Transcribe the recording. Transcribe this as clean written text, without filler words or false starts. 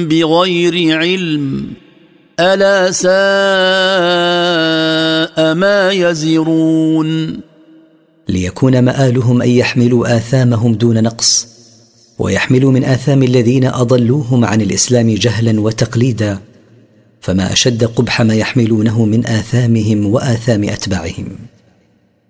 بغير علم ألا ساء ما يزرون. ليكون مآلهم أن يحملوا آثامهم دون نقص، ويحملوا من آثام الذين أضلوهم عن الإسلام جهلا وتقليدا، فما أشد قبح ما يحملونه من آثامهم وآثام أتباعهم.